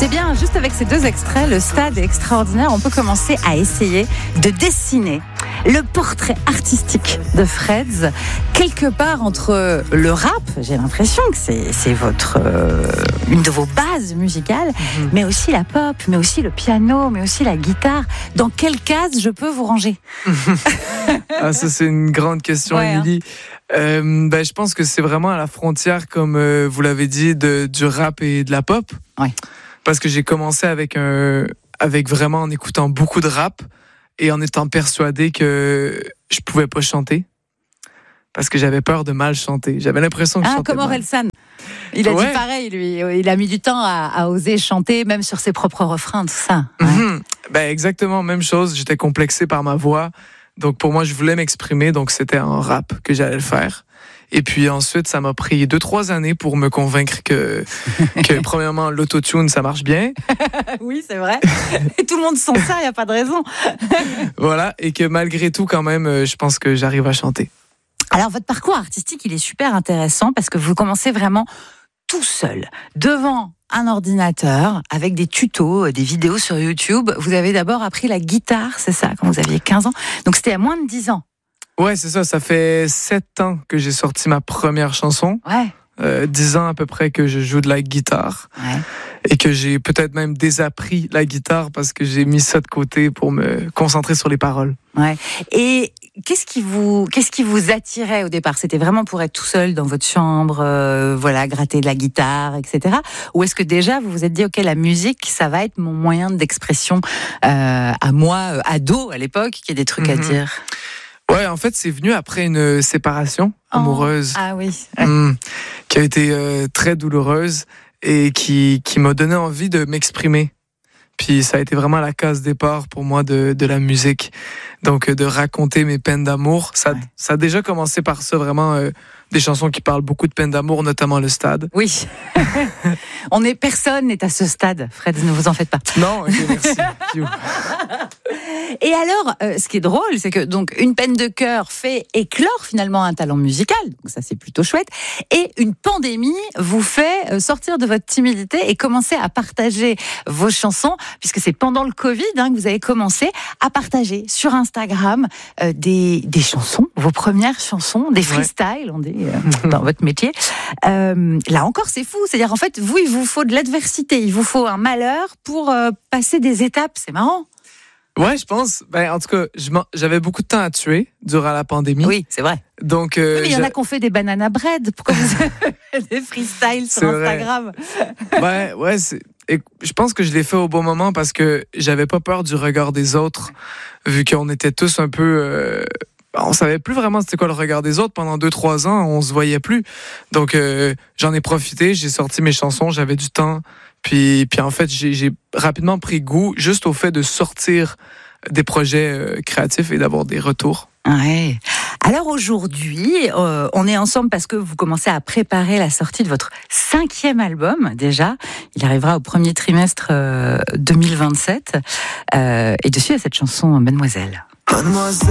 C'est bien, juste avec ces deux extraits, le stade est extraordinaire. On peut commencer à essayer de dessiner le portrait artistique de Freds, quelque part entre le rap, j'ai l'impression que c'est votre une de vos bases musicales, mais aussi la pop, mais aussi le piano, mais aussi la guitare. Dans quelle case je peux vous ranger? Ah, ça c'est une grande question, Émilie. Je pense que c'est vraiment à la frontière, comme vous l'avez dit, du rap et de la pop. Ouais. Parce que j'ai commencé avec vraiment en écoutant beaucoup de rap et en étant persuadé que je pouvais pas chanter parce que j'avais peur de mal chanter. J'avais l'impression que je chantais comme mal. Orelsan. Il a dit pareil, lui. Il a mis du temps à oser chanter, même sur ses propres refrains, tout ça. Ouais. Exactement, même chose. J'étais complexé par ma voix. Donc pour moi, je voulais m'exprimer. Donc c'était en rap que j'allais le faire. Et puis ensuite, ça m'a pris 2-3 années pour me convaincre que premièrement, l'autotune, ça marche bien. Oui, c'est vrai. Et tout le monde sent ça, il n'y a pas de raison. Voilà, et que malgré tout, quand même, je pense que j'arrive à chanter. Alors, votre parcours artistique, il est super intéressant parce que vous commencez vraiment tout seul, devant un ordinateur, avec des tutos, des vidéos sur YouTube. Vous avez d'abord appris la guitare, c'est ça, quand vous aviez 15 ans. Donc, c'était à moins de 10 ans. Ouais, c'est ça. Ça fait 7 ans que j'ai sorti ma première chanson. Ouais. 10 ans à peu près que je joue de la guitare. Ouais. Et que j'ai peut-être même désappris la guitare parce que j'ai mis ça de côté pour me concentrer sur les paroles. Ouais. Et qu'est-ce qui vous attirait au départ? C'était vraiment pour être tout seul dans votre chambre, gratter de la guitare, etc. Ou est-ce que déjà vous vous êtes dit, ok, la musique, ça va être mon moyen d'expression à moi, ado à l'époque, qui a des trucs à dire? Ouais, en fait, c'est venu après une séparation amoureuse. Ah oui. Qui a été très douloureuse et qui m'a donné envie de m'exprimer. Puis ça a été vraiment la case départ pour moi de la musique. Donc de raconter mes peines d'amour. Ça a déjà commencé par ça, vraiment des chansons qui parlent beaucoup de peines d'amour, notamment Le Stade. Oui. Personne n'est à ce stade, Fred, ne vous en faites pas. Non, ok, merci. Et alors, ce qui est drôle, c'est que donc une peine de cœur fait éclore finalement un talent musical, donc ça c'est plutôt chouette, et une pandémie vous fait sortir de votre timidité et commencer à partager vos chansons, puisque c'est pendant le Covid que vous avez commencé à partager sur Instagram des chansons, vos premières chansons, des freestyles, on dit dans votre métier. Là encore, c'est fou, c'est-à-dire en fait, vous, il vous faut de l'adversité, il vous faut un malheur pour passer des étapes, c'est marrant. Ouais, je pense. En tout cas, j'avais beaucoup de temps à tuer durant la pandémie. Oui, c'est vrai. Donc, oui, mais il y en a qui ont fait des banana bread. Pourquoi vous avez des freestyles sur Instagram? Ouais, et je pense que je l'ai fait au bon moment parce que j'avais pas peur du regard des autres, vu qu'on était tous un peu... on savait plus vraiment c'était quoi le regard des autres. Pendant 2-3 ans, on se voyait plus. Donc, j'en ai profité, j'ai sorti mes chansons, j'avais du temps. Puis en fait, j'ai rapidement pris goût juste au fait de sortir des projets créatifs et d'avoir des retours. Ouais. Alors aujourd'hui, on est ensemble parce que vous commencez à préparer la sortie de votre 5e album déjà. Il arrivera au premier trimestre 2027. Et dessus, il y a cette chanson Mademoiselle. Mademoiselle.